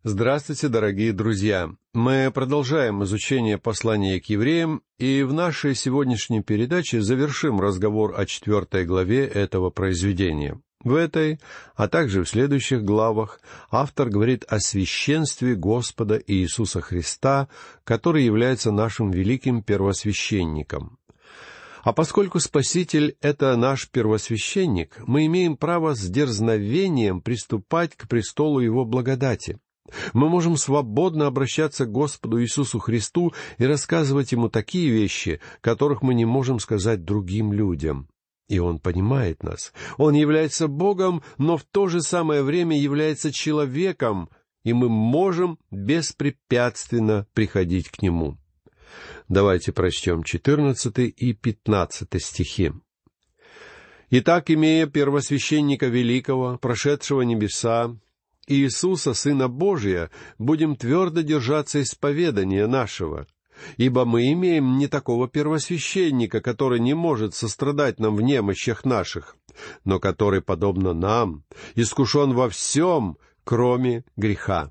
Здравствуйте, дорогие друзья! Мы продолжаем изучение послания к евреям, и в нашей сегодняшней передаче завершим разговор о 4 главе этого произведения. В этой, а также в следующих главах, автор говорит о священстве Господа Иисуса Христа, который является нашим великим первосвященником. А поскольку Спаситель — это наш первосвященник, мы имеем право с дерзновением приступать к престолу Его благодати. Мы можем свободно обращаться к Господу Иисусу Христу и рассказывать Ему такие вещи, которых мы не можем сказать другим людям. И Он понимает нас. Он является Богом, но в то же самое время является человеком, и мы можем беспрепятственно приходить к Нему. Давайте прочтем 14 и 15 стихи. «Итак, имея первосвященника великого, прошедшего небеса, Иисуса, Сына Божия, будем твердо держаться исповедания нашего, ибо мы имеем не такого первосвященника, который не может сострадать нам в немощах наших, но который, подобно нам, искушен во всем, кроме греха».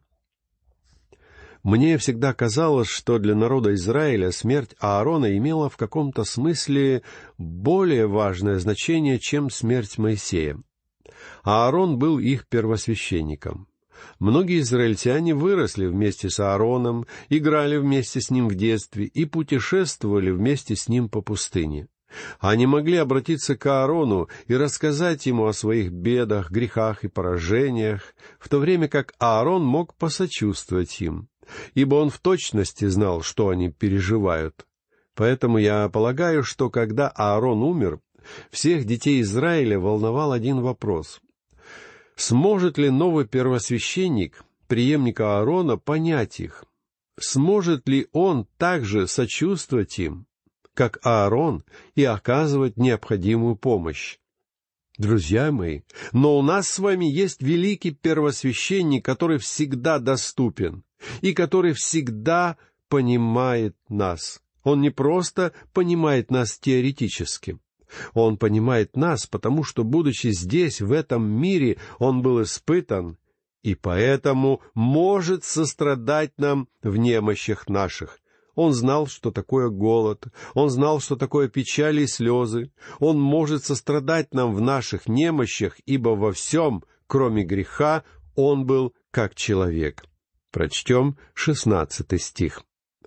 Мне всегда казалось, что для народа Израиля смерть Аарона имела в каком-то смысле более важное значение, чем смерть Моисея. Аарон был их первосвященником. Многие израильтяне выросли вместе с Аароном, играли вместе с ним в детстве и путешествовали вместе с ним по пустыне. Они могли обратиться к Аарону и рассказать ему о своих бедах, грехах и поражениях, в то время как Аарон мог посочувствовать им, ибо он в точности знал, что они переживают. Поэтому я полагаю, что когда Аарон умер, всех детей Израиля волновал один вопрос: сможет ли новый первосвященник, преемник Аарона, понять их? Сможет ли он также сочувствовать им, как Аарон, и оказывать необходимую помощь? Друзья мои, но у нас с вами есть великий первосвященник, который всегда доступен и который всегда понимает нас. Он не просто понимает нас теоретически. Он понимает нас, потому что, будучи здесь, в этом мире, Он был испытан, и поэтому может сострадать нам в немощах наших. Он знал, что такое голод, Он знал, что такое печаль и слезы. Он может сострадать нам в наших немощах, ибо во всем, кроме греха, Он был как человек. Прочтем 16 стих.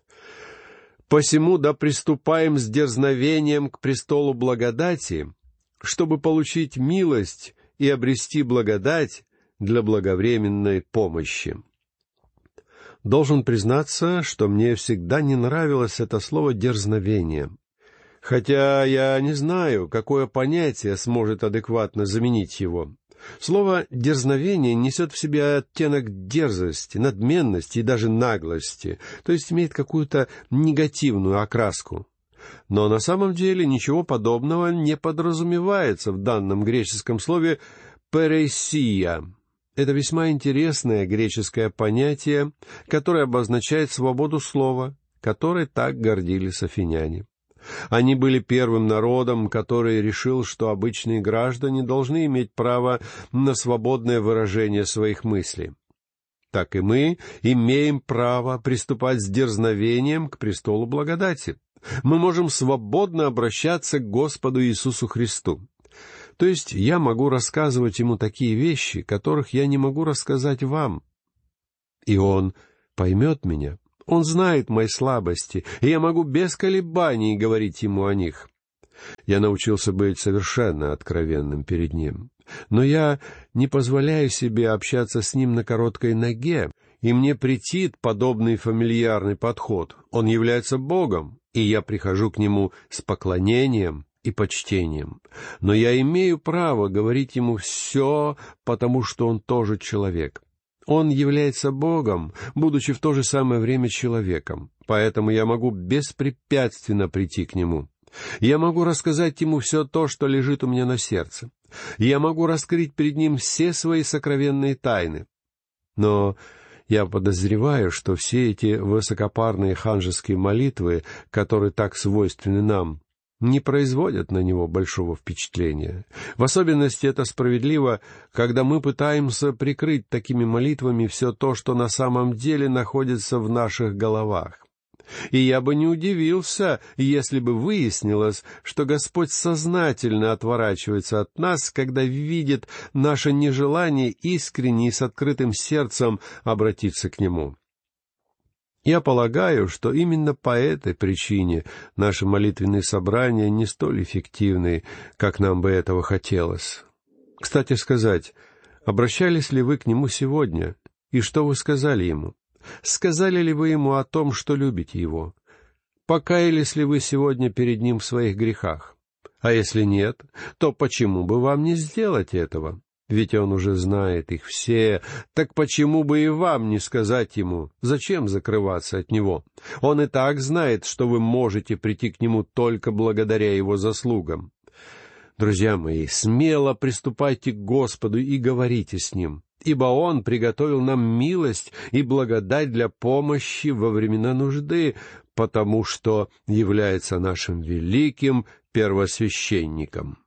«Посему да приступаем с дерзновением к престолу благодати, чтобы получить милость и обрести благодать для благовременной помощи». Должен признаться, что мне всегда не нравилось это слово «дерзновение». Хотя я не знаю, какое понятие сможет адекватно заменить его. Слово «дерзновение» несет в себе оттенок дерзости, надменности и даже наглости, то есть имеет какую-то негативную окраску. Но на самом деле ничего подобного не подразумевается в данном греческом слове «пересия». Это весьма интересное греческое понятие, которое обозначает свободу слова, которой так гордились афиняне. Они были первым народом, который решил, что обычные граждане должны иметь право на свободное выражение своих мыслей. Так и мы имеем право приступать с дерзновением к престолу благодати. Мы можем свободно обращаться к Господу Иисусу Христу. То есть я могу рассказывать Ему такие вещи, которых я не могу рассказать вам. И Он поймет меня. Он знает мои слабости, и я могу без колебаний говорить Ему о них. Я научился быть совершенно откровенным перед Ним. Но я не позволяю себе общаться с Ним на короткой ноге, и мне претит подобный фамильярный подход. Он является Богом, и я прихожу к Нему с поклонением и почтением. Но я имею право говорить Ему все, потому что Он тоже человек. Он является Богом, будучи в то же самое время человеком, поэтому я могу беспрепятственно прийти к Нему. Я могу рассказать Ему все то, что лежит у меня на сердце. Я могу раскрыть перед Ним все свои сокровенные тайны. Но я подозреваю, что все эти высокопарные ханжеские молитвы, которые так свойственны нам, не производят на него большого впечатления. В особенности это справедливо, когда мы пытаемся прикрыть такими молитвами все то, что на самом деле находится в наших головах. И я бы не удивился, если бы выяснилось, что Господь сознательно отворачивается от нас, когда видит наше нежелание искренне и с открытым сердцем обратиться к Нему. Я полагаю, что именно по этой причине наши молитвенные собрания не столь эффективны, как нам бы этого хотелось. Кстати сказать, обращались ли вы к Нему сегодня, и что вы сказали Ему? Сказали ли вы Ему о том, что любите Его? Покаялись ли вы сегодня перед Ним в своих грехах? А если нет, то почему бы вам не сделать этого? Ведь Он уже знает их все, так почему бы и вам не сказать Ему, зачем закрываться от Него? Он и так знает, что вы можете прийти к Нему только благодаря Его заслугам. Друзья мои, смело приступайте к Господу и говорите с Ним, ибо Он приготовил нам милость и благодать для помощи во времена нужды, потому что является нашим великим первосвященником.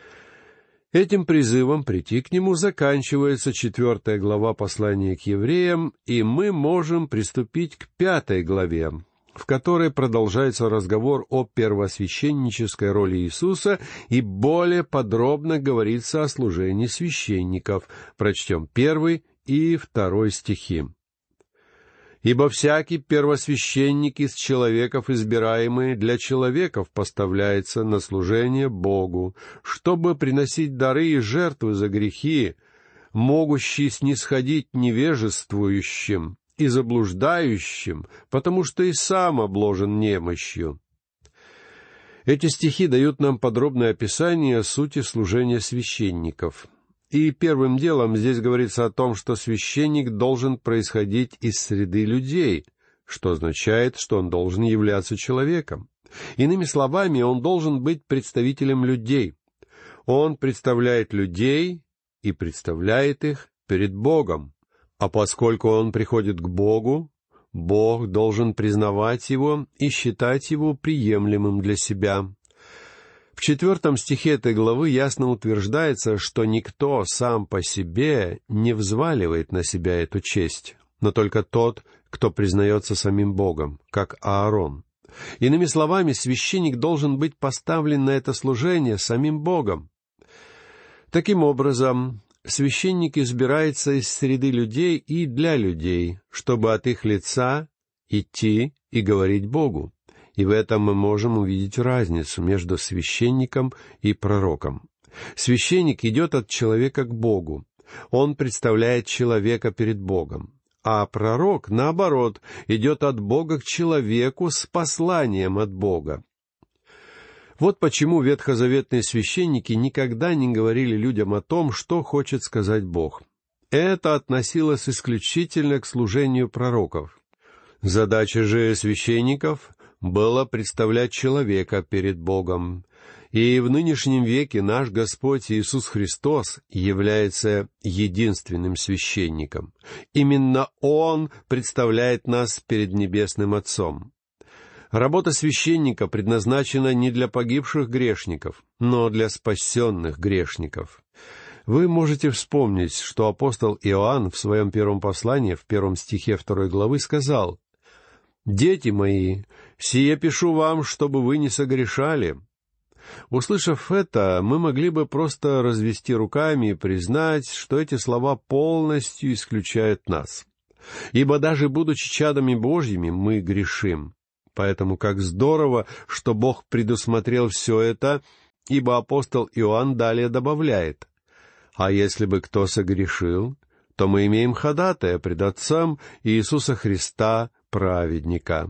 Этим призывом прийти к Нему заканчивается 4 глава послания к евреям, и мы можем приступить к 5 главе, в которой продолжается разговор о первосвященнической роли Иисуса и более подробно говорится о служении священников. Прочтем 1 и 2 стихи. «Ибо всякий первосвященник из человеков, избираемый для человеков, поставляется на служение Богу, чтобы приносить дары и жертвы за грехи, могущий снисходить невежествующим и заблуждающим, потому что и сам обложен немощью». Эти стихи дают нам подробное описание сути служения священников. И первым делом здесь говорится о том, что священник должен происходить из среды людей, что означает, что он должен являться человеком. Иными словами, он должен быть представителем людей. Он представляет людей и представляет их перед Богом. А поскольку он приходит к Богу, Бог должен признавать его и считать его приемлемым для себя. В 4 стихе этой главы ясно утверждается, что никто сам по себе не взваливает на себя эту честь, но только тот, кто признается самим Богом, как Аарон. Иными словами, священник должен быть поставлен на это служение самим Богом. Таким образом, священник избирается из среды людей и для людей, чтобы от их лица идти и говорить Богу. И в этом мы можем увидеть разницу между священником и пророком. Священник идет от человека к Богу. Он представляет человека перед Богом. А пророк, наоборот, идет от Бога к человеку с посланием от Бога. Вот почему ветхозаветные священники никогда не говорили людям о том, что хочет сказать Бог. Это относилось исключительно к служению пророков. Задача же священников было представлять человека перед Богом. И в нынешнем веке наш Господь Иисус Христос является единственным священником. Именно Он представляет нас перед Небесным Отцом. Работа священника предназначена не для погибших грешников, но для спасенных грешников. Вы можете вспомнить, что апостол Иоанн в своем первом послании, в 1 стихе 2 главы, сказал: «Дети мои, сие пишу вам, чтобы вы не согрешали». Услышав это, мы могли бы просто развести руками и признать, что эти слова полностью исключают нас. Ибо даже будучи чадами Божьими, мы грешим. Поэтому как здорово, что Бог предусмотрел все это, ибо апостол Иоанн далее добавляет: «А если бы кто согрешил, то мы имеем ходатая пред Отцом Иисуса Христа, праведника».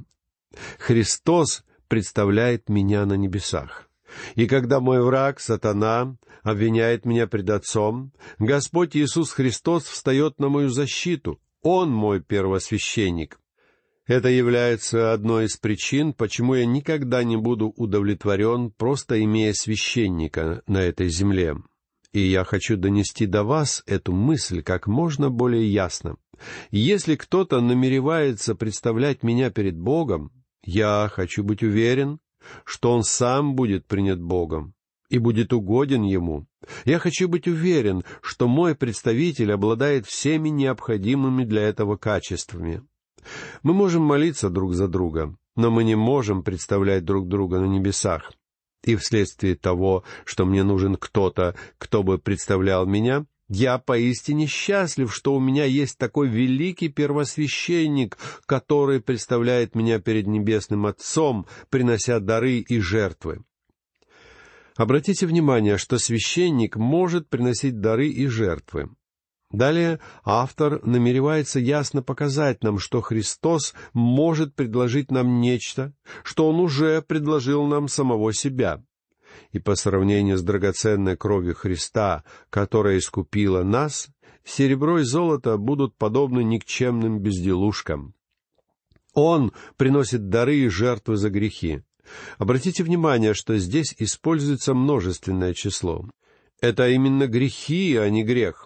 Христос представляет меня на небесах. И когда мой враг, сатана, обвиняет меня пред Отцом, Господь Иисус Христос встает на мою защиту. Он мой первосвященник. Это является одной из причин, почему я никогда не буду удовлетворен, просто имея священника на этой земле. И я хочу донести до вас эту мысль как можно более ясно. Если кто-то намеревается представлять меня перед Богом, я хочу быть уверен, что он сам будет принят Богом и будет угоден Ему. Я хочу быть уверен, что мой представитель обладает всеми необходимыми для этого качествами. Мы можем молиться друг за друга, но мы не можем представлять друг друга на небесах. И вследствие того, что мне нужен кто-то, кто бы представлял меня, я поистине счастлив, что у меня есть такой великий первосвященник, который представляет меня перед Небесным Отцом, принося дары и жертвы. Обратите внимание, что священник может приносить дары и жертвы. Далее автор намеревается ясно показать нам, что Христос может предложить нам нечто, что Он уже предложил нам самого себя. И по сравнению с драгоценной кровью Христа, которая искупила нас, серебро и золото будут подобны никчемным безделушкам. Он приносит дары и жертвы за грехи. Обратите внимание, что здесь используется множественное число. Это именно грехи, а не грех.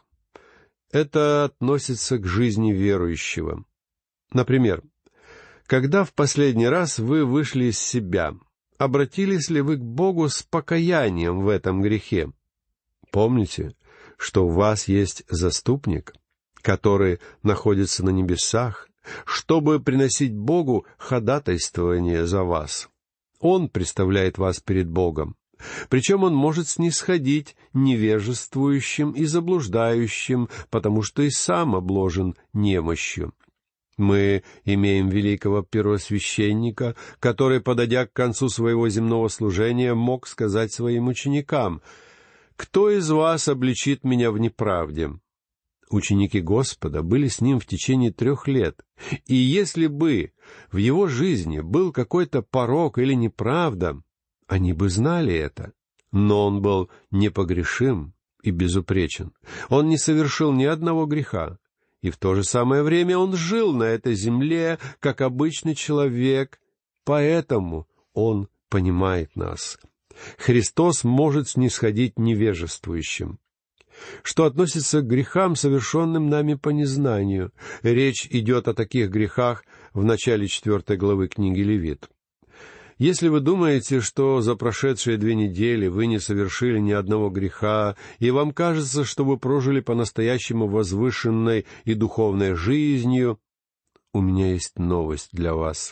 Это относится к жизни верующего. Например, когда в последний раз вы вышли из себя, обратились ли вы к Богу с покаянием в этом грехе? Помните, что у вас есть заступник, который находится на небесах, чтобы приносить Богу ходатайствование за вас. Он представляет вас перед Богом. Причем Он может снисходить невежествующим и заблуждающим, потому что и сам обложен немощью. Мы имеем великого первосвященника, который, подойдя к концу своего земного служения, мог сказать своим ученикам: «Кто из вас обличит меня в неправде?» Ученики Господа были с Ним в течение 3 лет, и если бы в Его жизни был какой-то порок или неправда, они бы знали это. Но Он был непогрешим и безупречен. Он не совершил ни одного греха. И в то же самое время Он жил на этой земле, как обычный человек, поэтому Он понимает нас. Христос может снисходить невежествующим. Что относится к грехам, совершенным нами по незнанию, речь идет о таких грехах в начале 4 главы книги Левит. Если вы думаете, что за прошедшие 2 недели вы не совершили ни одного греха, и вам кажется, что вы прожили по-настоящему возвышенной и духовной жизнью, у меня есть новость для вас.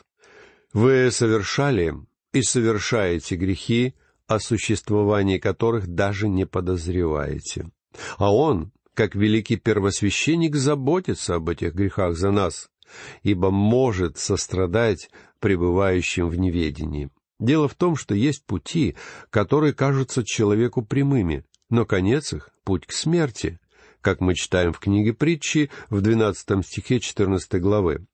Вы совершали и совершаете грехи, о существовании которых даже не подозреваете. А Он, как великий первосвященник, заботится об этих грехах за нас, ибо может сострадать пребывающим в неведении. Дело в том, что есть пути, которые кажутся человеку прямыми, но конец их — путь к смерти, как мы читаем в книге Притчи в 12 стихе 14 главы.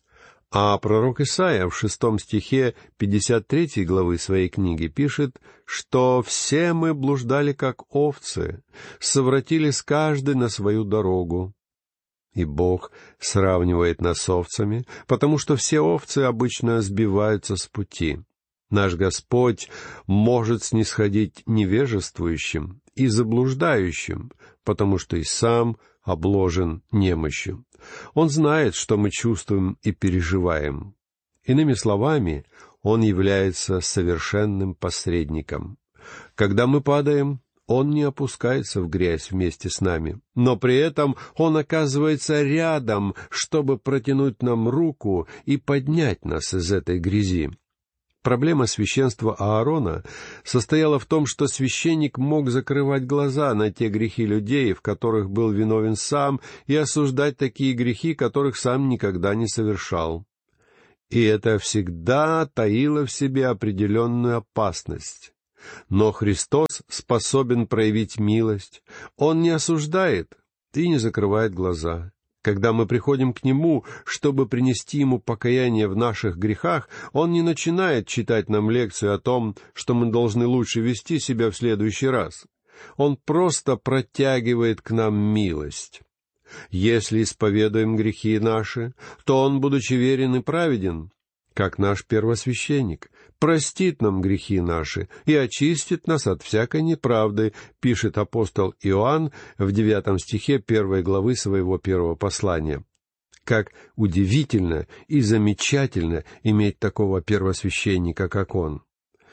А пророк Исаия в 6 стихе 53 главы своей книги пишет, что «все мы блуждали, как овцы, совратились каждый на свою дорогу». И Бог сравнивает нас с овцами, потому что все овцы обычно сбиваются с пути. Наш Господь может снисходить невежествующим и заблуждающим, потому что и сам обложен немощью. Он знает, что мы чувствуем и переживаем. Иными словами, Он является совершенным посредником. Когда мы падаем, Он не опускается в грязь вместе с нами, но при этом Он оказывается рядом, чтобы протянуть нам руку и поднять нас из этой грязи. Проблема священства Аарона состояла в том, что священник мог закрывать глаза на те грехи людей, в которых был виновен сам, и осуждать такие грехи, которых сам никогда не совершал. И это всегда таило в себе определенную опасность. Но Христос способен проявить милость. Он не осуждает и не закрывает глаза. Когда мы приходим к Нему, чтобы принести Ему покаяние в наших грехах, Он не начинает читать нам лекцию о том, что мы должны лучше вести себя в следующий раз. Он просто протягивает к нам милость. Если исповедуем грехи наши, то Он, будучи верен и праведен, как наш первосвященник, простит нам грехи наши и очистит нас от всякой неправды, пишет апостол Иоанн в 9 стихе 1 главы своего 1 послания. Как удивительно и замечательно иметь такого первосвященника, как он.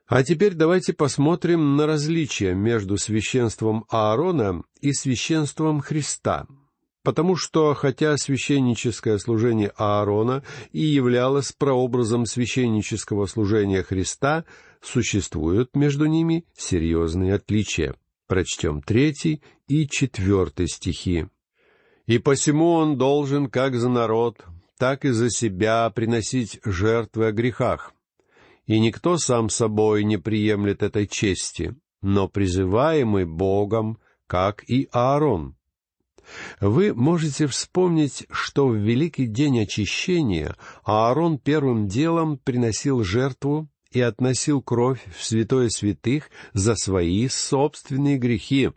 А теперь давайте посмотрим на различия между священством Аарона и священством Христа. Потому что, хотя священническое служение Аарона и являлось прообразом священнического служения Христа, существуют между ними серьезные отличия. Прочтем 3 и 4 стихи. «И посему он должен как за народ, так и за себя приносить жертвы о грехах. И никто сам собой не приемлет этой чести, но призываемый Богом, как и Аарон». Вы можете вспомнить, что в Великий день очищения Аарон первым делом приносил жертву и относил кровь в святое святых за свои собственные грехи.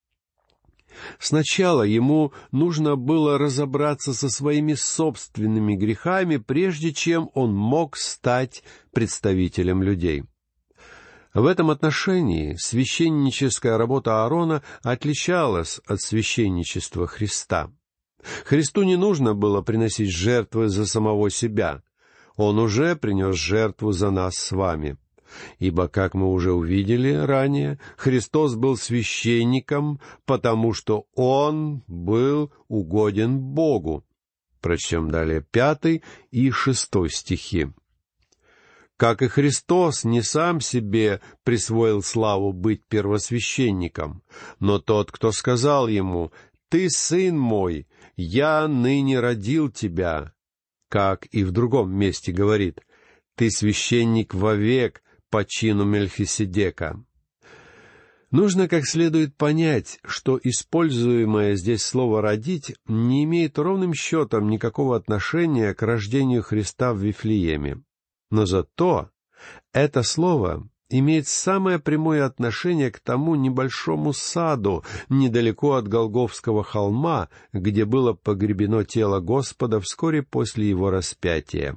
Сначала ему нужно было разобраться со своими собственными грехами, прежде чем он мог стать представителем людей. В этом отношении священническая работа Аарона отличалась от священничества Христа. Христу не нужно было приносить жертвы за самого себя. Он уже принес жертву за нас с вами. Ибо, как мы уже увидели ранее, Христос был священником, потому что Он был угоден Богу. Прочтем далее 5 и 6 стихи. «Как и Христос не сам себе присвоил славу быть первосвященником, но тот, кто сказал ему: «Ты сын мой, я ныне родил тебя», как и в другом месте говорит: «Ты священник вовек по чину Мельхиседека». Нужно как следует понять, что используемое здесь слово «родить» не имеет ровным счетом никакого отношения к рождению Христа в Вифлееме. Но зато это слово имеет самое прямое отношение к тому небольшому саду недалеко от Голгофского холма, где было погребено тело Господа вскоре после его распятия.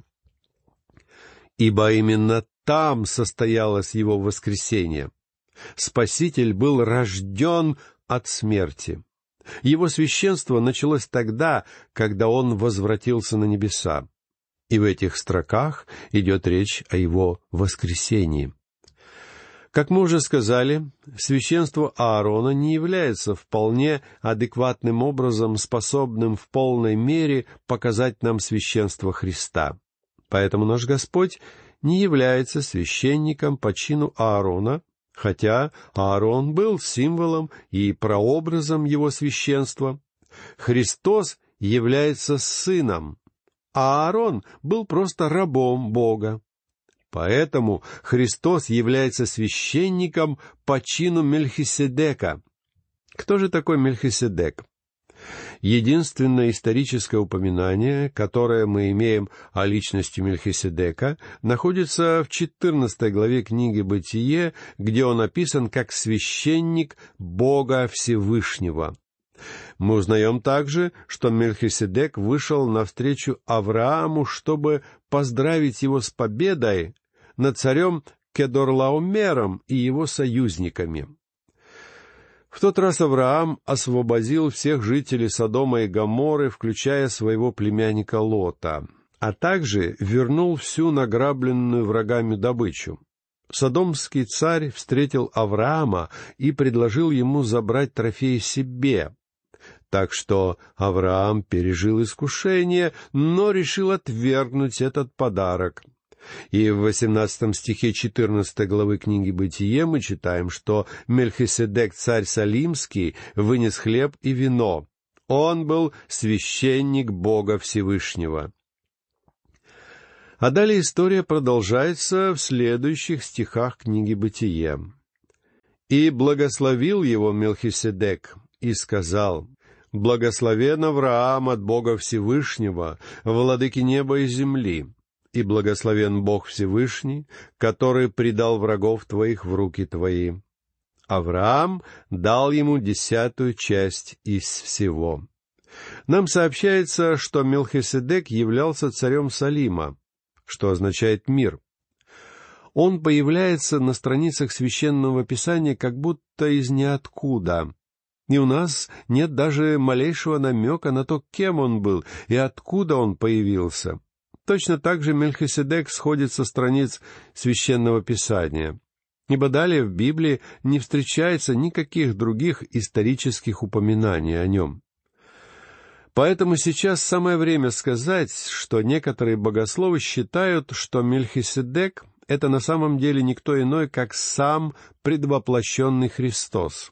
Ибо именно там состоялось его воскресение. Спаситель был рожден от смерти. Его священство началось тогда, когда он возвратился на небеса. И в этих строках идет речь о его воскресении. Как мы уже сказали, священство Аарона не является вполне адекватным образом способным в полной мере показать нам священство Христа. Поэтому наш Господь не является священником по чину Аарона, хотя Аарон был символом и прообразом его священства. Христос является сыном, а Аарон был просто рабом Бога. Поэтому Христос является священником по чину Мельхиседека. Кто же такой Мельхиседек? Единственное историческое упоминание, которое мы имеем о личности Мельхиседека, находится в 14 главе книги «Бытие», где он описан как священник Бога Всевышнего. Мы узнаем также, что Мельхиседек вышел навстречу Аврааму, чтобы поздравить его с победой над царем Кедорлаомером и его союзниками. В тот раз Авраам освободил всех жителей Содома и Гоморры, включая своего племянника Лота, а также вернул всю награбленную врагами добычу. Содомский царь встретил Авраама и предложил ему забрать трофей себе. Так что Авраам пережил искушение, но решил отвергнуть этот подарок. И в 18 стихе 14 главы книги «Бытие» мы читаем, что Мельхиседек, царь Салимский, вынес хлеб и вино. Он был священник Бога Всевышнего. А далее история продолжается в следующих стихах книги «Бытие». «И благословил его Мельхиседек, и сказал: Благословен Авраам от Бога Всевышнего, владыки неба и земли, и благословен Бог Всевышний, который предал врагов твоих в руки твои. Авраам дал ему 10-ю часть из всего». Нам сообщается, что Мелхиседек являлся царем Салима, что означает «мир». Он появляется на страницах Священного Писания как будто из ниоткуда, и у нас нет даже малейшего намека на то, кем он был и откуда он появился. Точно так же Мельхиседек сходит со страниц Священного Писания. ибо далее в Библии не встречается никаких других исторических упоминаний о нем. Поэтому сейчас самое время сказать, что некоторые богословы считают, что Мельхиседек — это на самом деле никто иной, как сам предвоплощенный Христос.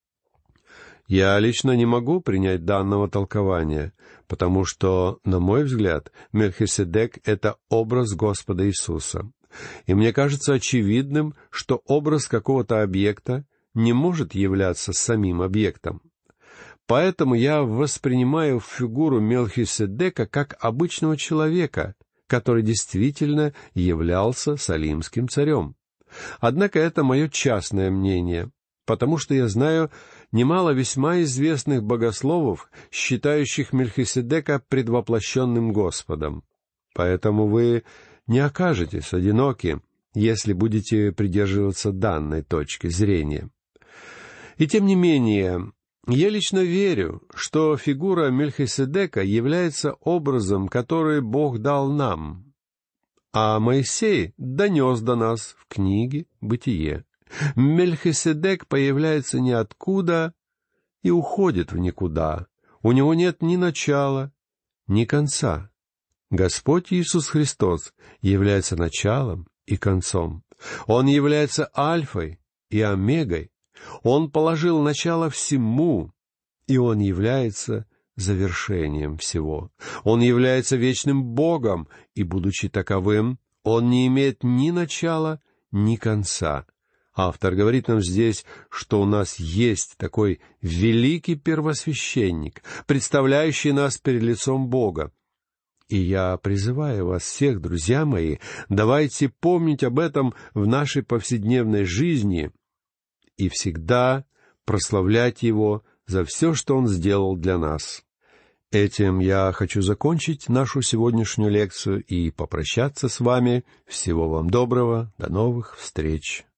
Я лично не могу принять данного толкования, потому что, на мой взгляд, Мельхиседек — это образ Господа Иисуса. И мне кажется очевидным, что образ какого-то объекта не может являться самим объектом. Поэтому я воспринимаю фигуру Мельхиседека как обычного человека, который действительно являлся салимским царем. Однако это мое частное мнение, потому что я знаю немало весьма известных богословов, считающих Мельхиседека предвоплощенным Господом. Поэтому вы не окажетесь одиноки, если будете придерживаться данной точки зрения. И тем не менее, я лично верю, что фигура Мельхиседека является образом, который Бог дал нам, а Моисей донес до нас в книге «Бытие». Мельхиседек появляется ниоткуда и уходит в никуда. У него нет ни начала, ни конца. Господь Иисус Христос является началом и концом. Он является альфой и омегой. Он положил начало всему, и Он является завершением всего. Он является вечным Богом, и, будучи таковым, Он не имеет ни начала, ни конца. Автор говорит нам здесь, что у нас есть такой великий первосвященник, представляющий нас перед лицом Бога. И я призываю вас всех, друзья мои, давайте помнить об этом в нашей повседневной жизни и всегда прославлять Его за все, что Он сделал для нас. Этим я хочу закончить нашу сегодняшнюю лекцию и попрощаться с вами. Всего вам доброго, до новых встреч.